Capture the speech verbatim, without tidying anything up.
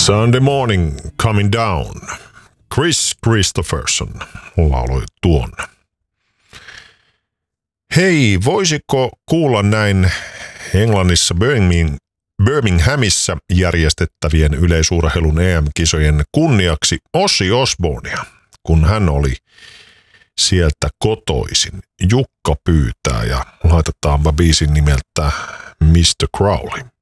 Sunday morning coming down. Chris Christopherson lauloi tuon. Hei, voisiko kuulla näin Englannissa Birmingham, Birminghamissa järjestettävien yleisurheilun E M-kisojen kunniaksi Ozzy Osbournea, kun hän oli sieltä kotoisin. Jukka pyytää ja laitetaanpa biisin nimeltä mister Crowley.